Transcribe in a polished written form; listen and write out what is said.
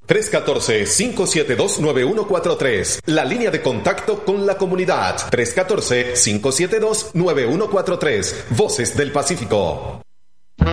314-572-9143. La línea de contacto con la comunidad. 314-572-9143. Voces del Pacífico.